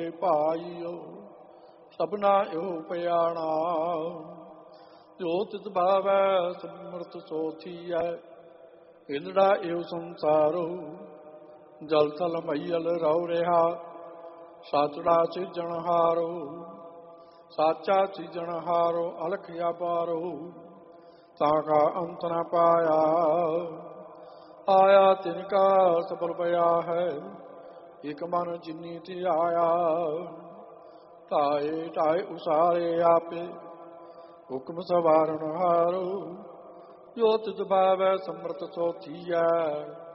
ਭਾਈਓ ਸਭਨਾ ਇਹੋ ਪਿਆਣਾ। ਜੋ ਤਿਤ ਭਾਵੈ ਸਮਰਥ ਸੋ ਥੀਐ ਇਲੜਾ ਇਹੋ ਸੰਸਾਰੋ। ਜਲ ਥਲ ਮਈਲ ਰਹੁ ਰਿਹਾ ਸਾਚੜਾ ਸਿਰਜਣਹਾਰੋ। ਸਾਚਾ ਸਿਰਜਣਹਾਰੋ ਅਲਖ ਅਪਾਰੋ ਤਾਂ ਕਾ ਅੰਤ ਨ ਪਾਇਆ। ਆਇਆ ਤਿਨ ਕਾ ਸਫਲ ਪਿਆ ਹੈ ਇਕ ਮਨ ਜਿਨੀ ਤੇ ਆਇਆ। ਢਾਏ ਢਾਏ ਉਸਾਰੇ ਆਪੇ ਹੁਕਮ ਸਵਾਰਨ ਹਾਰੋ। ਜੋ ਤਿਤ ਭਾਵੈ ਸਮਰਥ ਸੋ ਥੀਐ